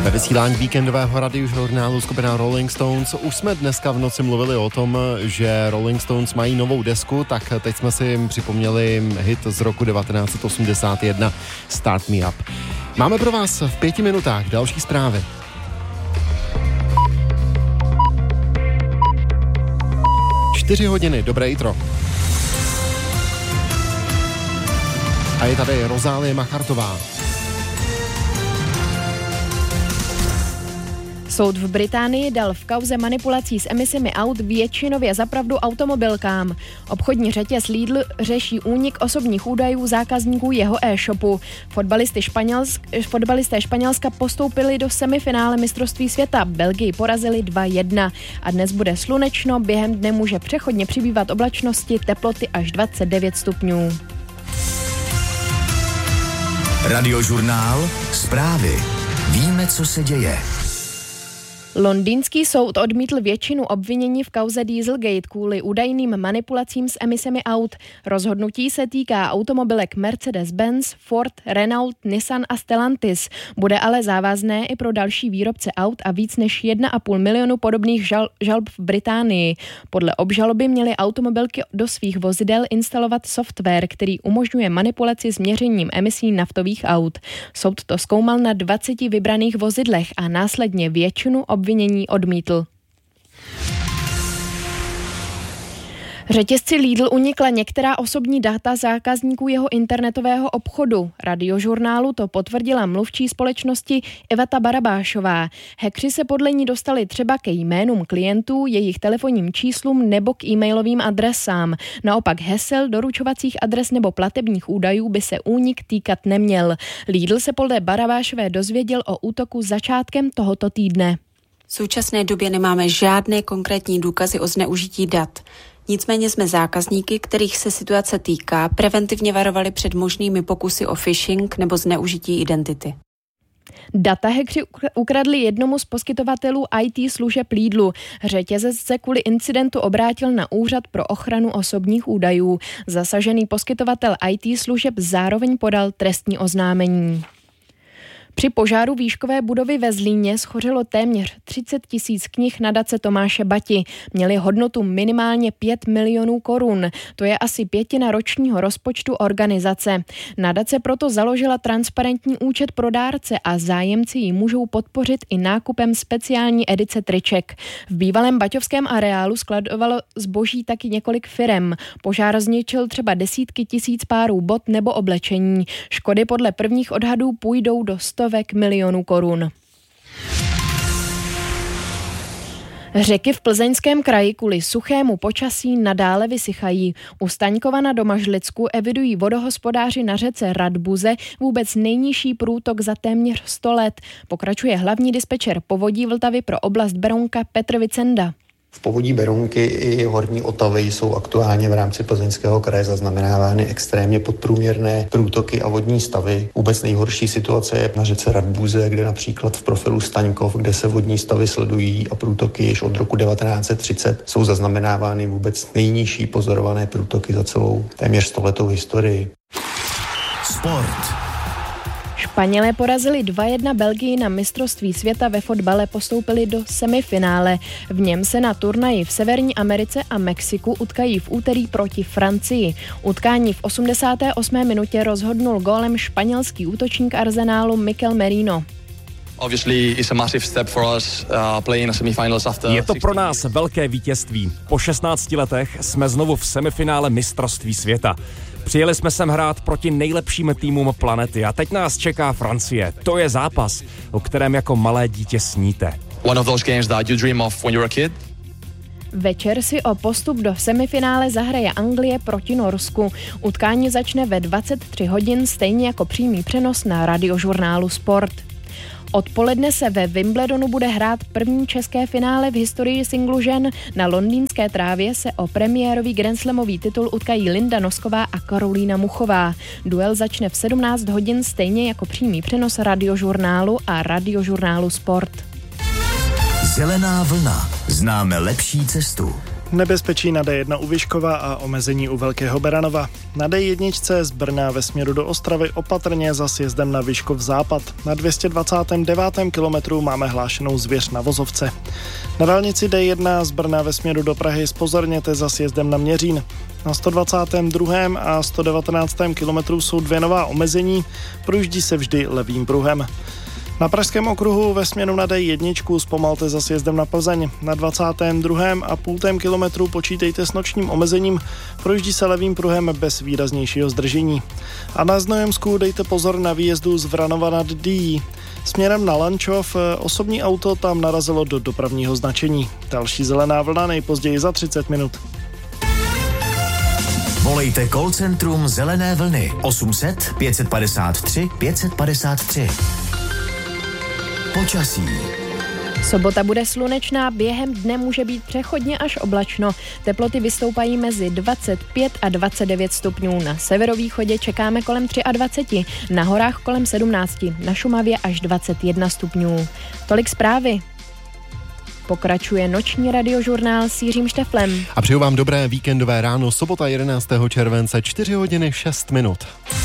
Ve vysílání víkendového radiožurnálu skupina Rolling Stones už jsme dneska v noci mluvili o tom, že Rolling Stones mají novou desku, tak teď jsme si připomněli hit z roku 1981 Start Me Up. Máme pro vás v 5 minutách další zprávy. Čtyři hodiny, dobré jitro. A je tady Rozálie Machartová. Soud v Británii dal v kauze manipulací s emisemi aut většinově za pravdu automobilkám. Obchodní řetěz Lidl řeší únik osobních údajů zákazníků jeho e-shopu. Fotbalisté Španělska postoupili do semifinále mistrovství světa. Belgii porazili 2-1. A dnes bude slunečno, během dne může přechodně přibývat oblačnosti, teploty až 29 stupňů. Radiožurnál, zprávy. Víme, co se děje. Londýnský soud odmítl většinu obvinění v kauze Dieselgate kvůli údajným manipulacím s emisemi aut. Rozhodnutí se týká automobilek Mercedes-Benz, Ford, Renault, Nissan a Stellantis. Bude ale závazné i pro další výrobce aut a víc než 1,5 milionu podobných žalob v Británii. Podle obžaloby měly automobilky do svých vozidel instalovat software, který umožňuje manipulaci s měřením emisí naftových aut. Soud to zkoumal na 20 vybraných vozidlech a následně většinu obvinění odmítl. Řetězci Lidl unikla některá osobní data zákazníků jeho internetového obchodu. Radiožurnálu to potvrdila mluvčí společnosti Iveta Barabášová. Hackři se podle ní dostali třeba ke jménům klientů, jejich telefonním číslům nebo k e-mailovým adresám. Naopak hesel, doručovacích adres nebo platebních údajů by se únik týkat neměl. Lidl se podle Barabášové dozvěděl o útoku začátkem tohoto týdne. V současné době nemáme žádné konkrétní důkazy o zneužití dat. Nicméně jsme zákazníky, kterých se situace týká, preventivně varovali před možnými pokusy o phishing nebo zneužití identity. Data hackři ukradli jednomu z poskytovatelů IT služeb Lidlu. Řetězec se kvůli incidentu obrátil na Úřad pro ochranu osobních údajů. Zasažený poskytovatel IT služeb zároveň podal trestní oznámení. Při požáru výškové budovy ve Zlíně schořelo téměř 30 000 knih nadace Tomáše Bati. Měly hodnotu minimálně 5 milionů korun. To je asi 1/5 ročního rozpočtu organizace. Nadace proto založila transparentní účet pro dárce a zájemci ji můžou podpořit i nákupem speciální edice triček. V bývalém baťovském areálu skladovalo zboží taky několik firem. Požár zničil třeba desítky tisíc párů bot nebo oblečení. Škody podle prvních odhadů půjdou do stovek milionů korun. Řeky v Plzeňském kraji kvůli suchému počasí nadále vysychají. U Staňkova na Domažlicku evidují vodohospodáři na řece Radbuze vůbec nejnižší průtok za téměř 100 let. Pokračuje hlavní dispečer povodí Vltavy pro oblast Berounka Petr Vicenda. V povodí Berounky i horní Otavy jsou aktuálně v rámci Plzeňského kraje zaznamenávány extrémně podprůměrné průtoky a vodní stavy. Vůbec nejhorší situace je na řece Radbuze, kde například v profilu Staňkov, kde se vodní stavy sledují a průtoky již od roku 1930 jsou zaznamenávány vůbec nejnižší pozorované průtoky za celou téměř 100letou historii. Sport. Španělé porazili 2-1 Belgii na mistrovství světa ve fotbale, postoupili do semifinále. V něm se na turnaji v Severní Americe a Mexiku utkají v úterý proti Francii. Utkání v 88. minutě rozhodnul gólem španělský útočník Arsenálu Mikel Merino. Je to pro nás velké vítězství. Po 16 letech jsme znovu v semifinále mistrovství světa. Přijeli jsme sem hrát proti nejlepším týmům planety a teď nás čeká Francie. To je zápas, o kterém jako malé dítě sníte. Večer si o postup do semifinále zahraje Anglie proti Norsku. Utkání začne ve 23 hodin, stejně jako přímý přenos na radiožurnálu Sport. Odpoledne se ve Wimbledonu bude hrát první české finále v historii singlu žen. Na londýnské trávě se o premiérový grandslamový titul utkají Linda Nosková a Karolína Muchová. Duel začne v 17 hodin, stejně jako přímý přenos radiožurnálu a radiožurnálu Sport. Zelená vlna. Známe lepší cestu. Nebezpečí na D1 u Vyškova a omezení u Velkého Beranova. Na D1 z Brna ve směru do Ostravy opatrně za sjezdem na Vyškov západ. Na 229. kilometru máme hlášenou zvěř na vozovce. Na dálnici D1 z Brna ve směru do Prahy zpozorněte za sjezdem na Měřín. Na 122. a 119. kilometru jsou 2 nová omezení, projíždí se vždy levým pruhem. Na Pražském okruhu ve směru na D1 zpomalte za sjezdem na Plzeň. Na 22,5 kilometru počítejte s nočním omezením, projíždí se levým pruhem bez výraznějšího zdržení. A na Znojemsku dejte pozor na výjezdu z Vranova nad Dyjí. Směrem na Lančov osobní auto tam narazilo do dopravního značení. Další zelená vlna nejpozději za 30 minut. Volejte call centrum Zelené vlny 800 553 553. Počasí. Sobota bude slunečná, během dne může být přechodně až oblačno. Teploty vystoupají mezi 25 a 29 stupňů. Na severovýchodě čekáme kolem 23, na horách kolem 17, na Šumavě až 21 stupňů. Tolik zprávy. Pokračuje noční radiožurnál s Jiřím Šteflem. A přeju vám dobré víkendové ráno, sobota 11. července, 4 hodiny 6 minut.